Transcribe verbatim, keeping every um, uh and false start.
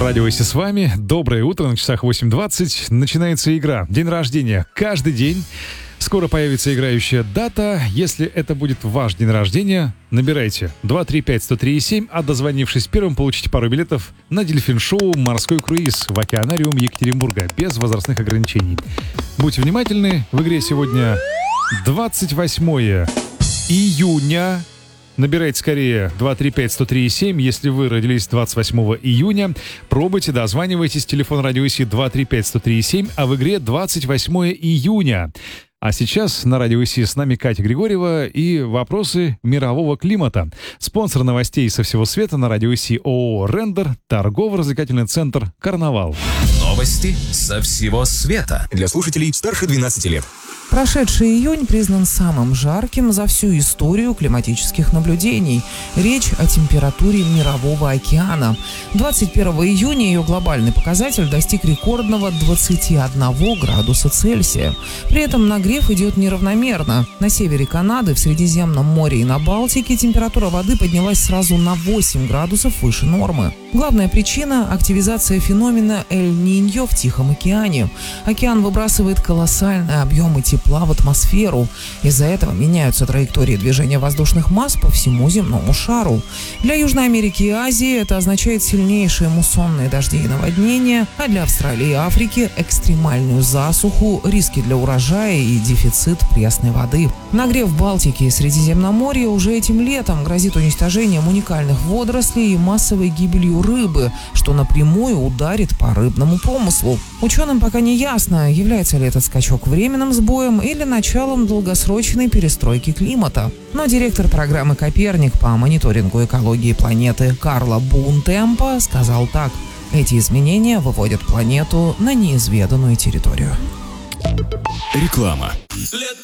Радио Иси с вами. Доброе утро, на часах восемь двадцать. Начинается игра. День рождения. Каждый день. Скоро появится играющая дата. Если это будет ваш день рождения, набирайте два три пять сто три семь, а дозвонившись первым, получите пару билетов на дельфин-шоу «Морской круиз» в океанариум Екатеринбурга без возрастных ограничений. Будьте внимательны. В игре сегодня двадцать восьмое июня. Набирайте скорее два три пять сто три семь, если вы родились двадцать восьмого июня. Пробуйте, дозванивайтесь. Телефон радио Иси два три пять сто три семь, а в игре двадцать восьмое июня. А сейчас на радио Иси с нами Катя Григорьева и вопросы мирового климата. Спонсор новостей со всего света на радио Иси ООО «Рендер», торгово-развлекательный центр «Карнавал». Новости со всего света для слушателей старше двенадцати лет. Прошедший июнь признан самым жарким за всю историю климатических наблюдений. Речь о температуре Мирового океана. двадцать первого июня ее глобальный показатель достиг рекордного двадцати одного градуса Цельсия. При этом нагрев идет неравномерно. На севере Канады, в Средиземном море и на Балтике температура воды поднялась сразу на восемь градусов выше нормы. Главная причина – активизация феномена Эль-Ниньо в Тихом океане. Океан выбрасывает колоссальные объемы тепла в атмосферу. Из-за этого меняются траектории движения воздушных масс по всему земному шару. Для Южной Америки и Азии это означает сильнейшие муссонные дожди и наводнения, а для Австралии и Африки – экстремальную засуху, риски для урожая и дефицит пресной воды. Нагрев в Балтике и Средиземноморье уже этим летом грозит уничтожением уникальных водорослей и массовой гибелью рыбы, что напрямую ударит по рыбному промыслу. Ученым пока не ясно, является ли этот скачок временным сбоем или началом долгосрочной перестройки климата. Но директор программы «Коперник» по мониторингу экологии планеты Карло Бунтемпо сказал так: эти изменения выводят планету на неизведанную территорию. Реклама.